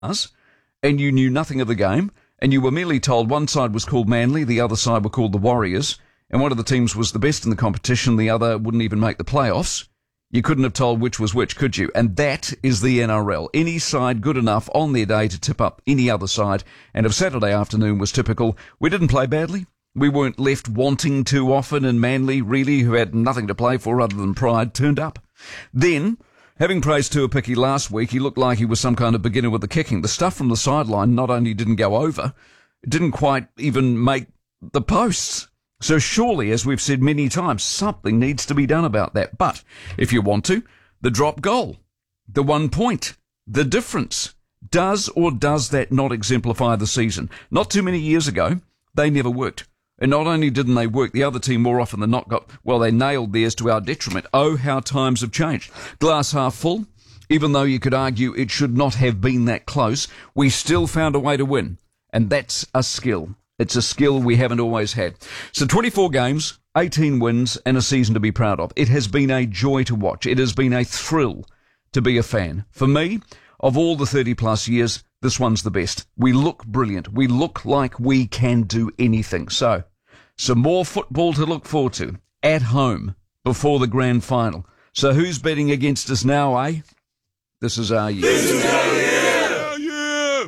us, and you knew nothing of the game, and you were merely told one side was called Manly, the other side were called the Warriors, and one of the teams was the best in the competition, the other wouldn't even make the playoffs, you couldn't have told which was which, could you? And that is the NRL. Any side good enough on their day to tip up any other side, and if Saturday afternoon was typical, we didn't play badly. We weren't left wanting too often, and Manly, really, who had nothing to play for other than pride, turned up. Then, having praised Tuapiki last week, he looked like he was some kind of beginner with the kicking. The stuff from the sideline not only didn't go over, it didn't quite even make the posts. So surely, as we've said many times, something needs to be done about that. But, if you want to, the drop goal, the 1 point, the difference, does or does that not exemplify the season? Not too many years ago, they never worked. And not only didn't they work, the other team more often than not they nailed theirs to our detriment. Oh, how times have changed. Glass half full, even though you could argue it should not have been that close, we still found a way to win. And that's a skill. It's a skill we haven't always had. So 24 games, 18 wins, and a season to be proud of. It has been a joy to watch. It has been a thrill to be a fan. For me, of all the 30-plus years, this one's the best. We look brilliant. We look like we can do anything. So, some more football to look forward to at home before the grand final. So who's betting against us now, eh? This is our year. This is our year.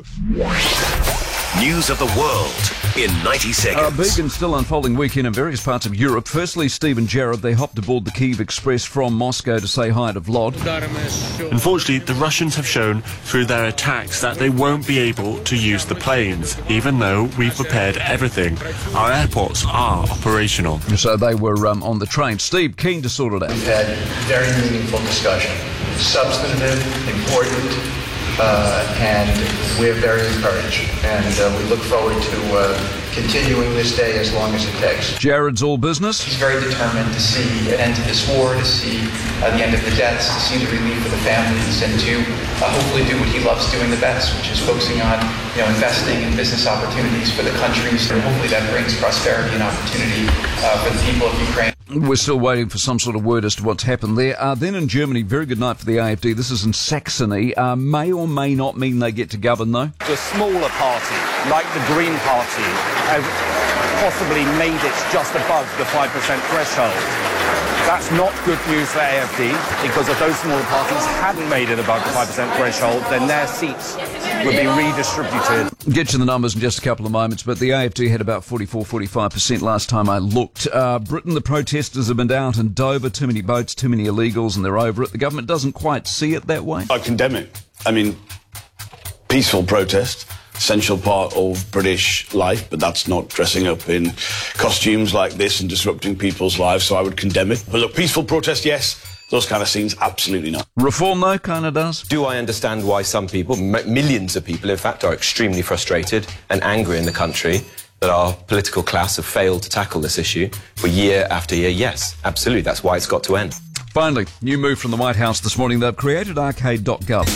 News of the world in 90 seconds. A big and still unfolding weekend in various parts of Europe. Firstly, Steve and Jared, they hopped aboard the Kyiv Express from Moscow to say hi to Vlad. Unfortunately, the Russians have shown through their attacks that they won't be able to use the planes, even though we've prepared everything. Our airports are operational. So they were on the train. Steve, keen to sort it out. We've had very meaningful discussion, substantive, important, and we're very encouraged. And we look forward to continuing this day as long as it takes. Jared's all business. He's very determined to see an end to this war, to see the end of the deaths, to see the relief for the families, and to hopefully do what he loves doing the best, which is focusing on investing in business opportunities for the countries. And hopefully that brings prosperity and opportunity for the people of Ukraine. We're still waiting for some sort of word as to what's happened there. Then in Germany, very good night for the AfD. This is in Saxony. May or may not mean they get to govern, though. The smaller party, like the Green Party, has possibly made it just above the 5% threshold. That's not good news for AfD, because if those smaller parties hadn't made it above the 5% threshold, then their seats would be redistributed. Get you the numbers in just a couple of moments, but the AfD had about 44-45% last time I looked. Britain, the protesters have been out in Dover, too many boats, too many illegals, and they're over it. The government doesn't quite see it that way. I condemn it. I mean, peaceful protest, essential part of British life, but that's not dressing up in costumes like this and disrupting people's lives, so I would condemn it. But look, peaceful protest, yes. Those kind of scenes, absolutely not. Reform, though, kind of does. Do I understand why some people, millions of people, in fact, are extremely frustrated and angry in the country that our political class have failed to tackle this issue for year after year? Yes, absolutely. That's why it's got to end. Finally, new move from the White House this morning. They've created arcade.gov.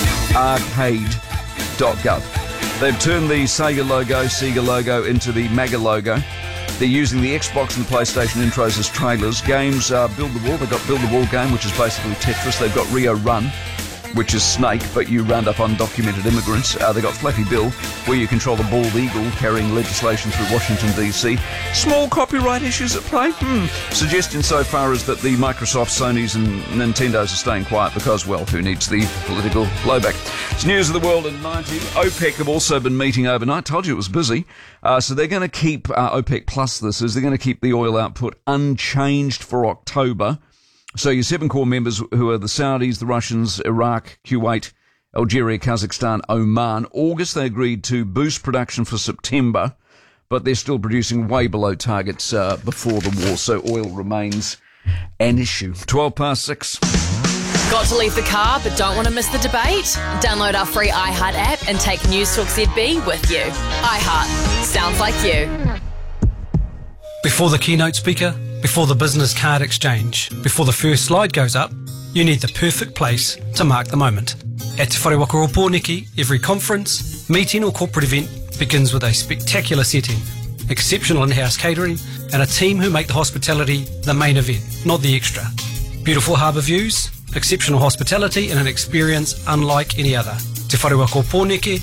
Arcade.gov. They've turned the Sega logo into the MAGA logo. They're using the Xbox and the PlayStation intros as trailers. Games, Build the Wall. They've got Build the Wall game, which is basically Tetris. They've got Rio Run, which is Snake, but you round up undocumented immigrants. They've got Flappy Bill, where you control the bald eagle carrying legislation through Washington, D.C. Small copyright issues at play? Suggestion so far is that the Microsoft, Sonys and Nintendos are staying quiet because, well, who needs the political blowback? It's News of the World in 90. OPEC have also been meeting overnight. Told you it was busy. So they're going to keep, OPEC Plus this is, they're going to keep the oil output unchanged for October. So your 7 core members, who are the Saudis, the Russians, Iraq, Kuwait, Algeria, Kazakhstan, Oman. August, they agreed to boost production for September, but they're still producing way below targets before the war, so oil remains an issue. 6:12. Got to leave the car but don't want to miss the debate? Download our free iHeart app and take News Talk ZB with you. iHeart. Sounds like you. Before the keynote speaker, before the business card exchange, before the first slide goes up, you need the perfect place to mark the moment. At Te Whare Waka Pōneke, every conference, meeting or corporate event begins with a spectacular setting, exceptional in-house catering, and a team who make the hospitality the main event, not the extra. Beautiful harbour views, exceptional hospitality, and an experience unlike any other. Te Te whare waka o Pōneke,